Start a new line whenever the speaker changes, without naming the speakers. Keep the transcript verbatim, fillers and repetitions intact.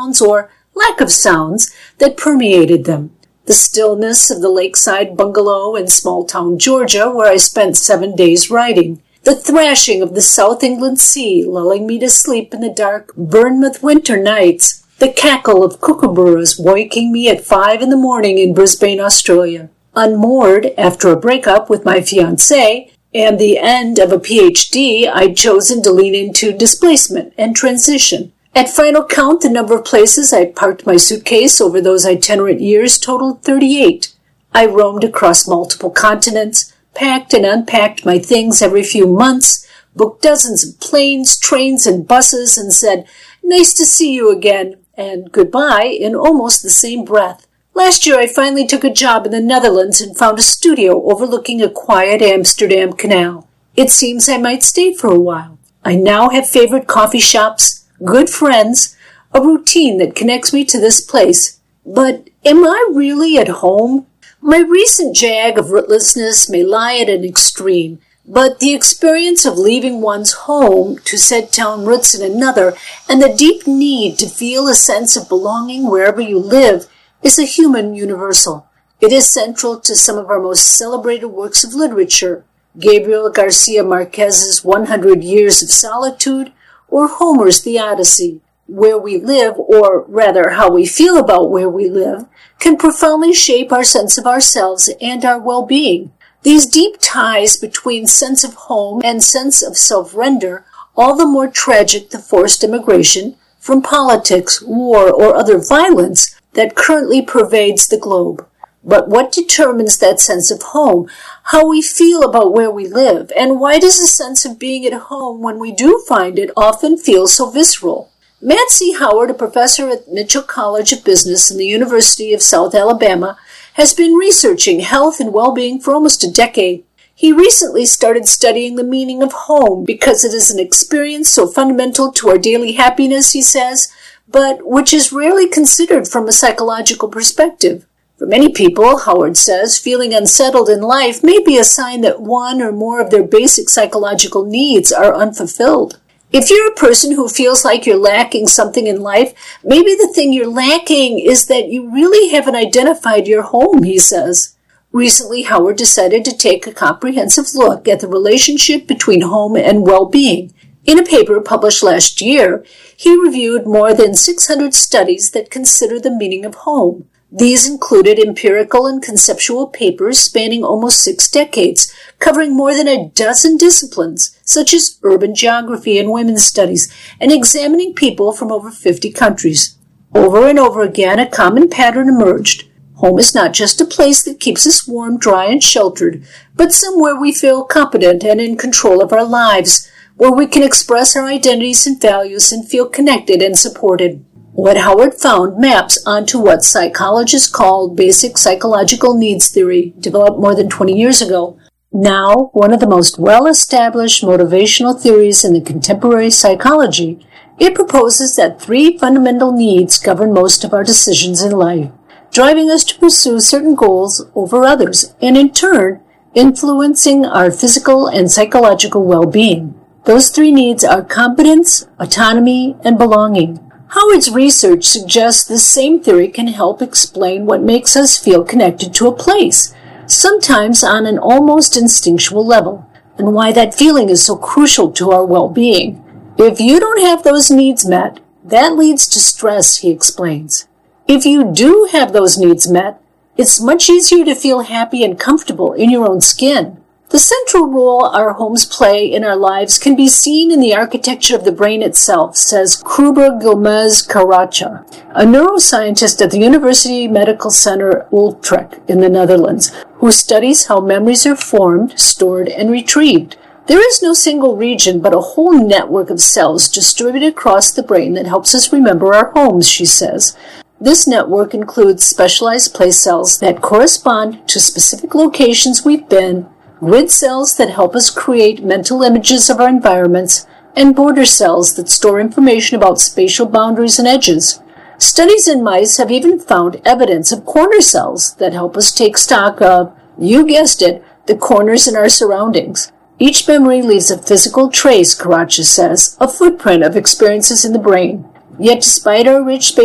sounds or lack of sounds that permeated them. The stillness of the lakeside bungalow in small-town Georgia where I spent seven days writing. The thrashing of the South England Sea lulling me to sleep in the dark Bournemouth winter nights. The cackle of kookaburras waking me at five in the morning in Brisbane, Australia. Unmoored after a breakup with my fiancé and the end of a P H D, I'd chosen to lean into displacement and transition. At final count, the number of places I parked my suitcase over those itinerant years totaled thirty-eight. I roamed across multiple continents, packed and unpacked my things every few months, booked dozens of planes, trains, and buses, and said, "Nice to see you again," and goodbye in almost the same breath. Last year, I finally took a job in the Netherlands and found a studio overlooking a quiet Amsterdam canal. It seems I might stay for a while. I now have favorite coffee shops, good friends, a routine that connects me to this place. But am I really at home? My recent jag of rootlessness may lie at an extreme, but the experience of leaving one's home to set down roots in another and the deep need to feel a sense of belonging wherever you live is a human universal. It is central to some of our most celebrated works of literature, Gabriel Garcia Marquez's one hundred years of Solitude or Homer's The Odyssey. Where we live, or rather how we feel about where we live, can profoundly shape our sense of ourselves and our well-being. These deep ties between sense of home and sense of self-render, all the more tragic the forced immigration from politics, war, or other violence that currently pervades the globe. But what determines that sense of home, how we feel about where we live, and why does the sense of being at home when we do find it often feel so visceral? Matt C. Howard, a professor at Mitchell College of Business in the University of South Alabama, has been researching health and well-being for almost a decade. He recently started studying the meaning of home because it is an experience so fundamental to our daily happiness, he says, but which is rarely considered from a psychological perspective. For many people, Howard says, feeling unsettled in life may be a sign that one or more of their basic psychological needs are unfulfilled. If you're a person who feels like you're lacking something in life, maybe the thing you're lacking is that you really haven't identified your home, he says. Recently, Howard decided to take a comprehensive look at the relationship between home and well-being. In a paper published last year, he reviewed more than six hundred studies that consider the meaning of home. These included empirical and conceptual papers spanning almost six decades, covering more than a dozen disciplines, such as urban geography and women's studies, and examining people from over fifty countries. Over and over again, a common pattern emerged. Home is not just a place that keeps us warm, dry, and sheltered, but somewhere we feel competent and in control of our lives, where we can express our identities and values and feel connected and supported. What Howard found maps onto what psychologists call basic psychological needs theory, developed more than twenty years ago. Now, one of the most well-established motivational theories in the contemporary psychology, it proposes that three fundamental needs govern most of our decisions in life, driving us to pursue certain goals over others, and in turn, influencing our physical and psychological well-being. Those three needs are competence, autonomy, and belonging. Howard's research suggests this same theory can help explain what makes us feel connected to a place, sometimes on an almost instinctual level, and why that feeling is so crucial to our well-being. If you don't have those needs met, that leads to stress, he explains. If you do have those needs met, it's much easier to feel happy and comfortable in your own skin. The central role our homes play in our lives can be seen in the architecture of the brain itself, says Kruber Gomez Caracha, a neuroscientist at the University Medical Center Utrecht in the Netherlands, who studies how memories are formed, stored, and retrieved. There is no single region, but a whole network of cells distributed across the brain that helps us remember our homes, she says. This network includes specialized place cells that correspond to specific locations we've been, grid cells that help us create mental images of our environments, and border cells that store information about spatial boundaries and edges. Studies in mice have even found evidence of corner cells that help us take stock of, you guessed it, the corners in our surroundings. Each memory leaves a physical trace, Caracha says, a footprint of experiences in the brain. Yet despite our rich